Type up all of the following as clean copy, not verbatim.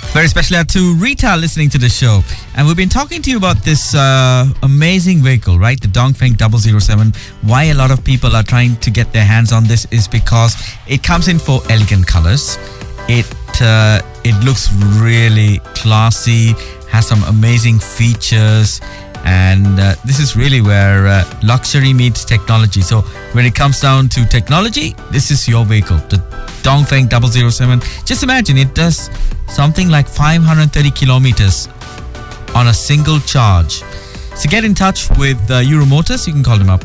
Very special out to Rita listening to the show. And we've been talking to you about this amazing vehicle, right? The Dongfeng 007. Why a lot of people are trying to get their hands on this is because it comes in 4 elegant colors. It looks really classy, has some amazing features. And this is really where luxury meets technology. So when it comes down to technology, this is your vehicle, the Dongfeng 007. Just imagine it does something like 530 kilometers on a single charge. So get in touch with Euro Motors. You can call them up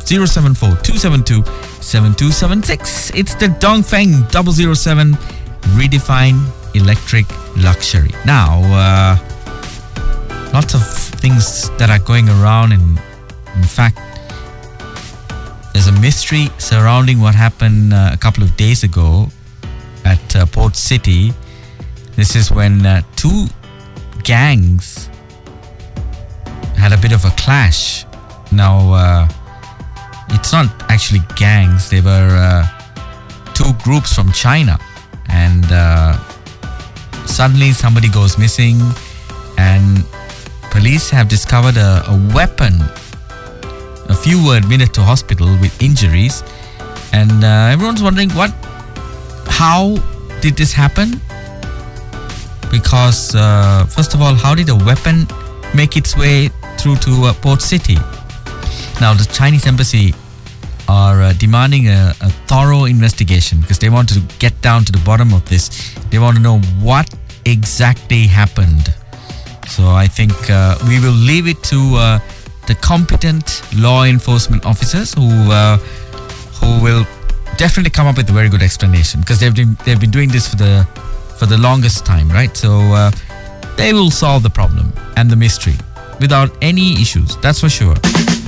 074-272-7276. It's the Dongfeng 007 Redefine Electric Luxury. Now, lots of things that are going around, and in fact, there's a mystery surrounding what happened a couple of days ago at Port City. This is when 2 gangs had a bit of a clash. Now, it's not actually gangs. They were 2 groups from China, and suddenly somebody goes missing, and police have discovered a weapon. A few were admitted to hospital with injuries, and everyone's wondering how did this happen? Because first of all, how did a weapon make its way through to Port City? Now, the Chinese embassy are demanding a thorough investigation because they want to get down to the bottom of this. They want to know what exactly happened. So I think we will leave it to the competent law enforcement officers who will definitely come up with a very good explanation, because they've been doing this for the longest time, right? So they will solve the problem and the mystery without any issues. That's for sure.